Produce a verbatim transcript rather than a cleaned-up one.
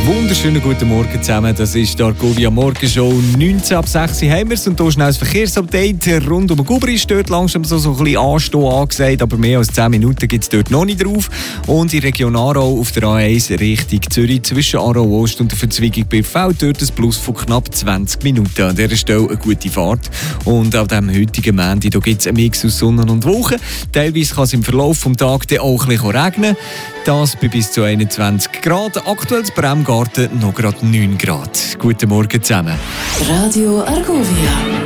Wunderschönen guten Morgen zusammen. Das ist die Argovia Morgenshow. neunzehn ab sechs haben wir es. Und hier schnell das Verkehrsupdate rund um den Gubri. Ist dort langsam so, so ein bisschen Anstehen angesagt, aber mehr als zehn Minuten gibt es dort noch nicht drauf. Und in Region Aarau auf der A eins Richtung Zürich zwischen Aarau Ost und der Verzweigung B V dort ein Plus von knapp zwanzig Minuten. An dieser Stelle eine gute Fahrt. Und an diesem heutigen Montag gibt es einen Mix aus Sonne und Wolken. Teilweise kann es im Verlauf des Tages auch ein bisschen regnen. Das bei bis zu einundzwanzig Grad. Aktuell in Bremgarten noch gerade neun Grad. Guten Morgen zusammen. Radio Argovia.